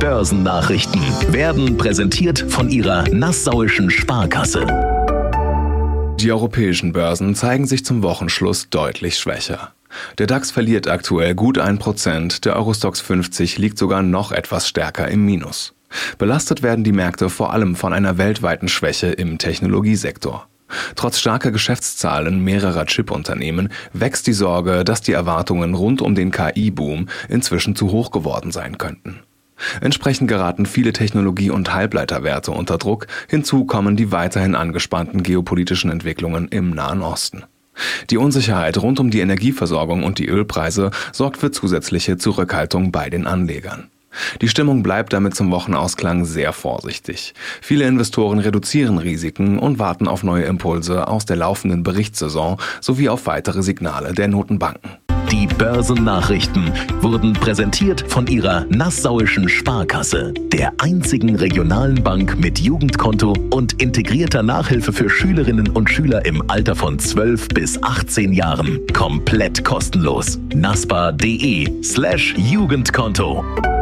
Börsennachrichten werden präsentiert von Ihrer Nassauischen Sparkasse. Die europäischen Börsen zeigen sich zum Wochenschluss deutlich schwächer. Der DAX verliert aktuell gut 1%, der Eurostoxx 50 liegt sogar noch etwas stärker im Minus. Belastet werden die Märkte vor allem von einer weltweiten Schwäche im Technologiesektor. Trotz starker Geschäftszahlen mehrerer Chip-Unternehmen wächst die Sorge, dass die Erwartungen rund um den KI-Boom inzwischen zu hoch geworden sein könnten. Entsprechend geraten viele Technologie- und Halbleiterwerte unter Druck, hinzu kommen die weiterhin angespannten geopolitischen Entwicklungen im Nahen Osten. Die Unsicherheit rund um die Energieversorgung und die Ölpreise sorgt für zusätzliche Zurückhaltung bei den Anlegern. Die Stimmung bleibt damit zum Wochenausklang sehr vorsichtig. Viele Investoren reduzieren Risiken und warten auf neue Impulse aus der laufenden Berichtssaison sowie auf weitere Signale der Notenbanken. Die Börsennachrichten wurden präsentiert von Ihrer Nassauischen Sparkasse, der einzigen regionalen Bank mit Jugendkonto und integrierter Nachhilfe für Schülerinnen und Schüler im Alter von 12 bis 18 Jahren. Komplett kostenlos. naspa.de/Jugendkonto